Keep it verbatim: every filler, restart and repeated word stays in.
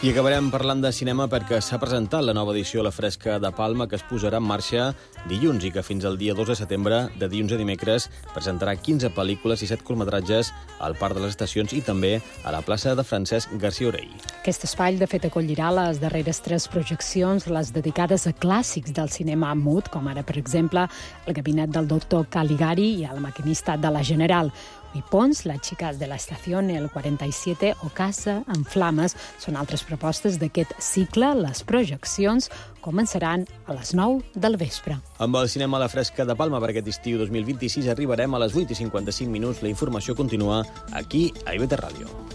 I acabarem parlant de cinema perquè s'ha presentat la nova edició de La Fresca de Palma, que es posarà en marxa dilluns i que fins al dia dos de setembre, de dilluns a dimecres, presentarà quinze pel·lícules i set curtmetratges al Parc de les Estacions i també a la plaça de Francesc Garcia Orell. Aquest espai, de fet, acollirà les darreres tres projeccions, les dedicades a clàssics del cinema mut, com ara, per exemple, El gabinet del doctor Caligari i El maquinista de la General. Pons, Las chicas de la estación, El quaranta i set o Casa en flames són altres propostes d'aquest cicle. Les projeccions començaran a les nou del vespre. Amb el cinema a La Fresca de Palma per aquest estiu dos mil vint-i-sis arribarem a les vuit i cinquanta-cinc minuts. La informació continua aquí a I V T Ràdio.